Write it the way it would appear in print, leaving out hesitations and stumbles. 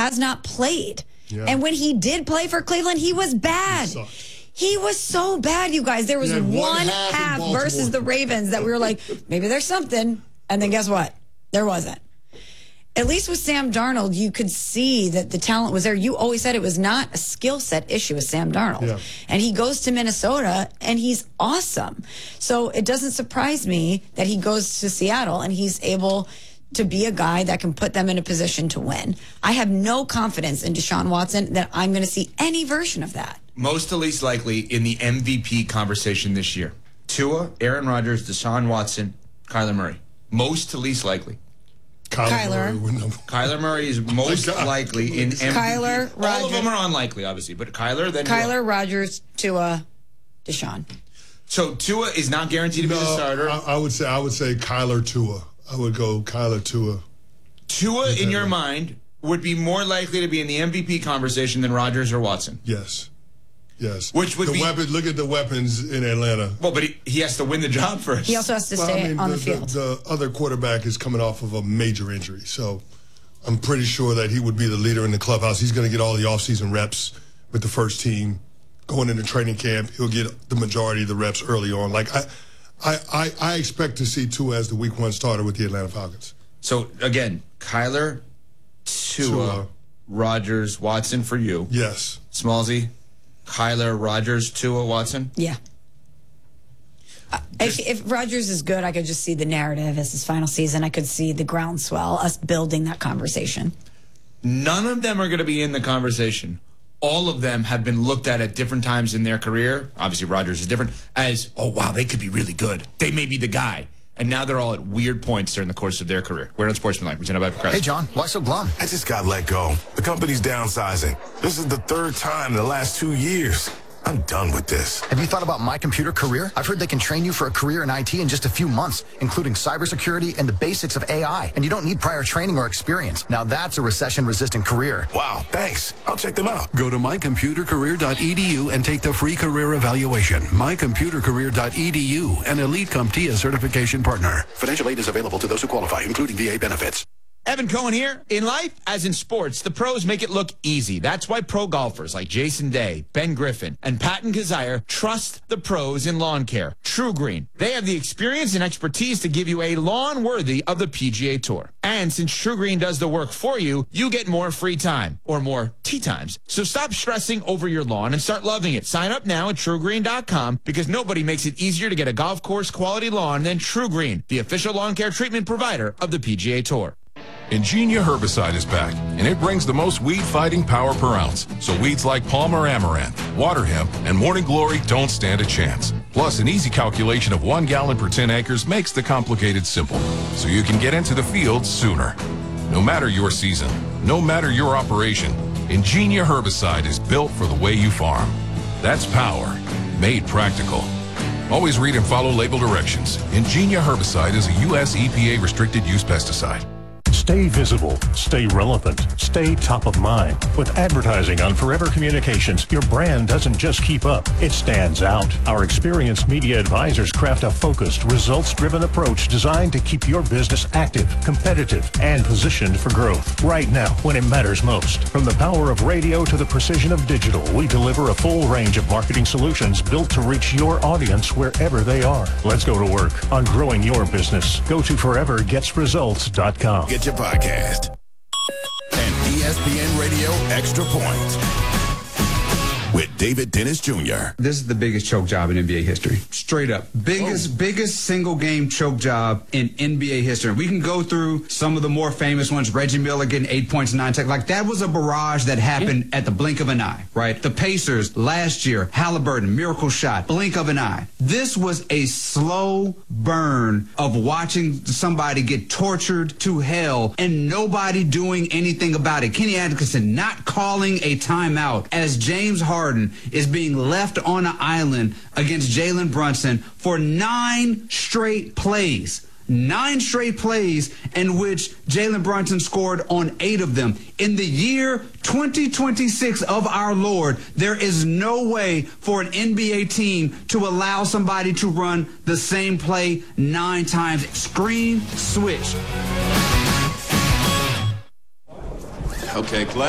has not played. Yeah. And when he did play for Cleveland, he was bad. He was so bad, you guys. There was one half versus the Ravens that we were like, maybe there's something. And then guess what? There wasn't. At least with Sam Darnold, you could see that the talent was there. You always said it was not a skill set issue with Sam Darnold. Yeah. And he goes to Minnesota, and he's awesome. So it doesn't surprise me that he goes to Seattle, and he's able to be a guy that can put them in a position to win. I have no confidence in Deshaun Watson that I'm going to see any version of that. Most to least likely in the MVP conversation this year. Tua, Aaron Rodgers, Deshaun Watson, Kyler Murray. Most to least likely. Kyler Murray is most likely in MVP. Kyler, Rodgers. All of them are unlikely, obviously, but Kyler, then Kyler, Rodgers, Tua, Deshaun. So Tua is not guaranteed to be the starter. I would say Kyler, Tua. I would go Kyler, Tua. Tua, in your mind, would be more likely to be in the MVP conversation than Rodgers or Watson. Yes. Yes. Which would look at the weapons in Atlanta. Well, but he has to win the job first. He also has to stay on the field. The other quarterback is coming off of a major injury, so I'm pretty sure that he would be the leader in the clubhouse. He's going to get all the offseason reps with the first team. Going into training camp, he'll get the majority of the reps early on. Like I expect to see Tua as the Week 1 starter with the Atlanta Falcons. So again, Kyler, Tua, Rodgers, Watson for you. Yes. Smallsy. Kyler, Rodgers, Tua, Watson? Yeah. If Rodgers is good, I could just see the narrative as his final season. I could see the groundswell, us building that conversation. None of them are going to be in the conversation. All of them have been looked at different times in their career. Obviously, Rodgers is different. As, oh, wow, they could be really good. They may be the guy. And now they're all at weird points during the course of their career. We're on Sportsmanlike. Presented by Progressive. Hey, John, why so glum? I just got let go. The company's downsizing. This is the third time in the last 2 years. I'm done with this. Have you thought about My Computer Career? I've heard they can train you for a career in IT in just a few months, including cybersecurity and the basics of AI. And you don't need prior training or experience. Now that's a recession-resistant career. Wow, thanks. I'll check them out. Go to mycomputercareer.edu and take the free career evaluation. Mycomputercareer.edu, an Elite CompTIA certification partner. Financial aid is available to those who qualify, including VA benefits. Evan Cohen here. In life, as in sports, the pros make it look easy. That's why pro golfers like Jason Day, Ben Griffin, and Patton Kazire trust the pros in lawn care. True Green. They have the experience and expertise to give you a lawn worthy of the PGA Tour. And since True Green does the work for you, you get more free time, or more tee times. So stop stressing over your lawn and start loving it. Sign up now at TrueGreen.com, because nobody makes it easier to get a golf course quality lawn than True Green, the official lawn care treatment provider of the PGA Tour. Ingenia herbicide is back, and it brings the most weed-fighting power per ounce. So weeds like Palmer Amaranth, Water Hemp, and Morning Glory don't stand a chance. Plus, an easy calculation of 1 gallon per 10 acres makes the complicated simple, so you can get into the field sooner. No matter your season, no matter your operation, Ingenia herbicide is built for the way you farm. That's power, made practical. Always read and follow label directions. Ingenia herbicide is a U.S. EPA restricted use pesticide. Stay visible, stay relevant, stay top of mind. With advertising on Forever Communications, your brand doesn't just keep up, it stands out. Our experienced media advisors craft a focused, results-driven approach designed to keep your business active, competitive, and positioned for growth. Right now, when it matters most. From the power of radio to the precision of digital, we deliver a full range of marketing solutions built to reach your audience wherever they are. Let's go to work on growing your business. Go to forevergetsresults.com. Get your podcast. And ESPN Radio Extra Points with David Dennis Jr. This is the biggest choke job in NBA history. Straight up. Biggest single game choke job in NBA history. We can go through some of the more famous ones. Reggie Miller getting 8 points, 9 tech. Like, that was a barrage that happened at the blink of an eye, right? The Pacers last year, Halliburton, miracle shot, blink of an eye. This was a slow burn of watching somebody get tortured to hell and nobody doing anything about it. Kenny Atkinson not calling a timeout as James Harden is being left on an island against Jalen Brunson for 9 straight plays. 9 straight plays in which Jalen Brunson scored on 8 of them. In the year 2026 of our Lord, there is no way for an NBA team to allow somebody to run the same play 9 times. Screen switch. Okay, Glenn.